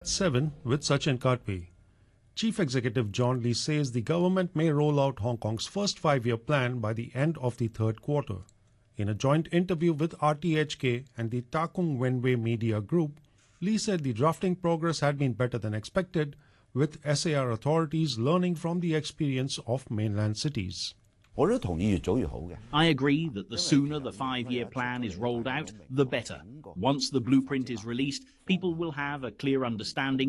7 with Sachin Katwe. Chief Executive John Lee says the government may roll out Hong Kong's first five-year plan by the end of the third quarter. In a joint interview with RTHK and the Takung Wenwei Media Group, Lee said the drafting progress had been better than expected, with SAR authorities learning from the experience of mainland cities. I agree that the sooner the five-year plan is rolled out, the better. Once the blueprint is released, people will have a clear understanding